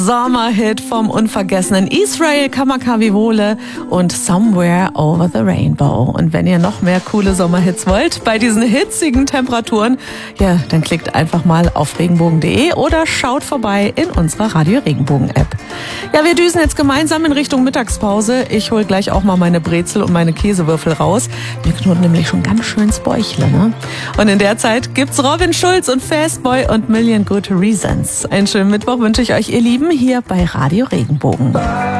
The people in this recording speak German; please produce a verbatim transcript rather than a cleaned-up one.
Sommerhit vom unvergessenen Israel Kamakawiwo'ole und Somewhere Over the Rainbow. Und wenn ihr noch mehr coole Sommerhits wollt, bei diesen hitzigen Temperaturen, ja, dann klickt einfach mal auf regenbogen punkt de oder schaut vorbei in unserer Radio Regenbogen App. Ja, wir düsen jetzt gemeinsam in Richtung Mittagspause. Ich hol gleich auch mal meine Brezel und meine Käsewürfel raus. Mir knurrt nämlich schon ganz schön Bäuchle, ne? Und in der Zeit gibt's Robin Schulz und Fastboy und Million Good Reasons. Einen schönen Mittwoch wünsche ich euch, ihr Lieben, hier bei Radio Regenbogen.